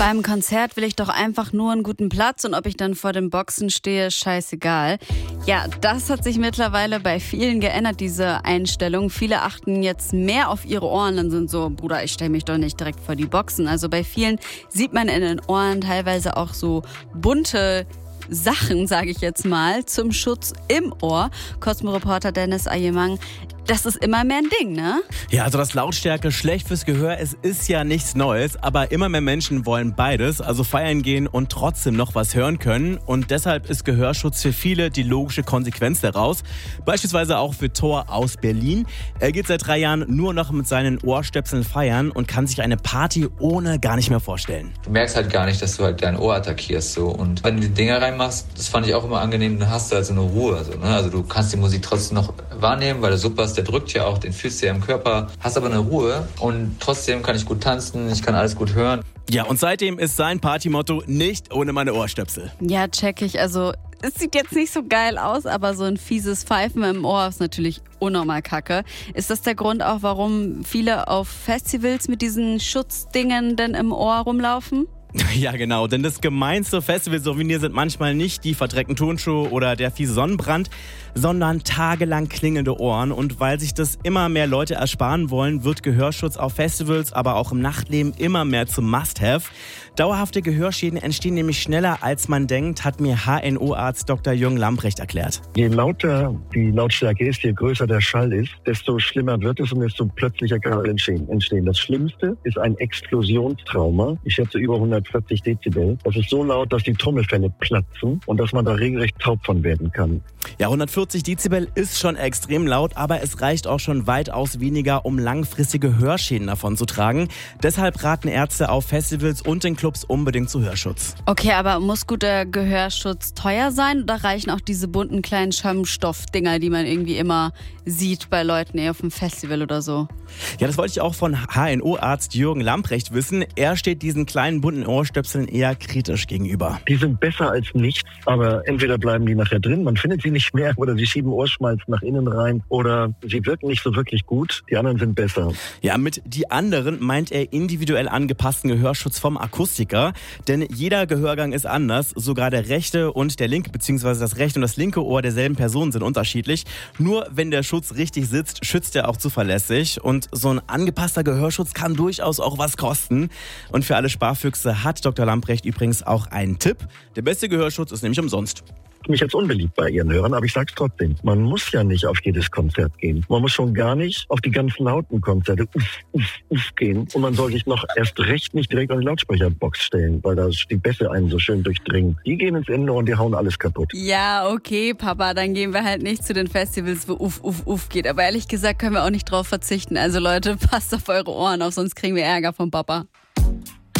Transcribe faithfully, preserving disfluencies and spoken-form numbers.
Beim Konzert will ich doch einfach nur einen guten Platz und ob ich dann vor den Boxen stehe, scheißegal. Ja, das hat sich mittlerweile bei vielen geändert, diese Einstellung. Viele achten jetzt mehr auf ihre Ohren und sind so, Bruder, ich stelle mich doch nicht direkt vor die Boxen. Also bei vielen sieht man in den Ohren teilweise auch so bunte Sachen, sage ich jetzt mal, zum Schutz im Ohr. Cosmo-Reporter Dennis Ayemang, das ist immer mehr ein Ding, ne? Ja, also das Lautstärke schlecht fürs Gehör, es ist ja nichts Neues, aber immer mehr Menschen wollen beides, also feiern gehen und trotzdem noch was hören können. Und deshalb ist Gehörschutz für viele die logische Konsequenz daraus. Beispielsweise auch für Thor aus Berlin. Er geht seit drei Jahren nur noch mit seinen Ohrstöpseln feiern und kann sich eine Party ohne gar nicht mehr vorstellen. Du merkst halt gar nicht, dass du halt dein Ohr attackierst. So. Und wenn du die Dinger reinmachst, das fand ich auch immer angenehm, dann hast du halt so eine Ruhe. So, ne? Also du kannst die Musik trotzdem noch wahrnehmen, weil der super ist, der drückt ja auch, den fühlst du ja im Körper, hast aber eine Ruhe und trotzdem kann ich gut tanzen, ich kann alles gut hören. Ja, und seitdem ist sein Partymotto nicht ohne meine Ohrstöpsel. Ja, check ich. Also es sieht jetzt nicht so geil aus, aber so ein fieses Pfeifen im Ohr ist natürlich unnormal kacke. Ist das der Grund auch, warum viele auf Festivals mit diesen Schutzdingen denn im Ohr rumlaufen? Ja, genau, denn das gemeinste Festival-Souvenir sind manchmal nicht die verdreckten Turnschuhe oder der fiese Sonnenbrand, sondern tagelang klingende Ohren. Und weil sich das immer mehr Leute ersparen wollen, wird Gehörschutz auf Festivals, aber auch im Nachtleben immer mehr zum Must-Have. Dauerhafte Gehörschäden entstehen nämlich schneller, als man denkt, hat mir H N O-Arzt Doktor Jürgen Lamprecht erklärt. Je lauter die Lautstärke ist, je größer der Schall ist, desto schlimmer wird es und desto plötzlicher kann es entstehen. Das Schlimmste ist ein Explosionstrauma. Ich schätze über hundertvierzig Dezibel. Das ist so laut, dass die Trommelfälle platzen und dass man da regelrecht taub von werden kann. Ja, hundertvierzig Dezibel ist schon extrem laut, aber es reicht auch schon weitaus weniger, um langfristige Hörschäden davon zu tragen. Deshalb raten Ärzte auf Festivals und in Clubs unbedingt zu Hörschutz. Okay, aber muss guter Gehörschutz teuer sein oder reichen auch diese bunten kleinen Schaumstoffdinger, die man irgendwie immer sieht bei Leuten eher auf dem Festival oder so? Ja, das wollte ich auch von H N O-Arzt Jürgen Lamprecht wissen. Er steht diesen kleinen bunten Ohrstöpseln eher kritisch gegenüber. Die sind besser als nichts, aber entweder bleiben die nachher drin, man findet sie nicht mehr, oder sie schieben Ohrschmalz nach innen rein oder sie wirken nicht so wirklich gut. Die anderen sind besser. Ja, mit die anderen meint er individuell angepassten Gehörschutz vom Akustiker, denn jeder Gehörgang ist anders. Sogar der rechte und der linke, beziehungsweise das rechte und das linke Ohr derselben Person sind unterschiedlich. Nur wenn der Schutz richtig sitzt, schützt er auch zuverlässig. Und so ein angepasster Gehörschutz kann durchaus auch was kosten. Und für alle Sparfüchse hat Doktor Lamprecht übrigens auch einen Tipp. Der beste Gehörschutz ist nämlich umsonst. Mich jetzt unbeliebt bei Ihren Hörern, aber ich sag's trotzdem. Man muss ja nicht auf jedes Konzert gehen. Man muss schon gar nicht auf die ganz lauten Konzerte uff, uff, uff gehen. Und man soll sich noch erst recht nicht direkt an die Lautsprecherbox stellen, weil da die Bässe einen so schön durchdringen. Die gehen ins Ende und die hauen alles kaputt. Ja, okay, Papa, dann gehen wir halt nicht zu den Festivals, wo uff, uff, uff geht. Aber ehrlich gesagt können wir auch nicht drauf verzichten. Also Leute, passt auf eure Ohren auf, sonst kriegen wir Ärger vom Papa.